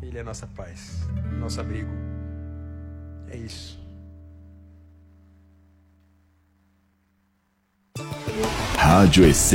Ele é a nossa paz, nosso abrigo. É isso. Rádio